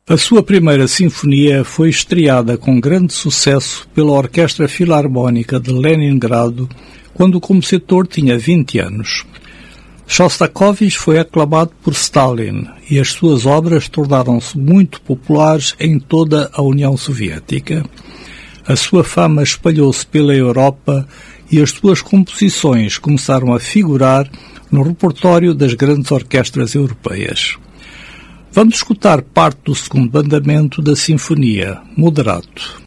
A sua primeira sinfonia foi estreada com grande sucesso pela Orquestra Filarmónica de Leningrado, quando o compositor tinha 20 anos. Shostakovich foi aclamado por Stalin e as suas obras tornaram-se muito populares em toda a União Soviética. A sua fama espalhou-se pela Europa e as suas composições começaram a figurar no repertório das grandes orquestras europeias. Vamos escutar parte do segundo andamento da Sinfonia, Moderato.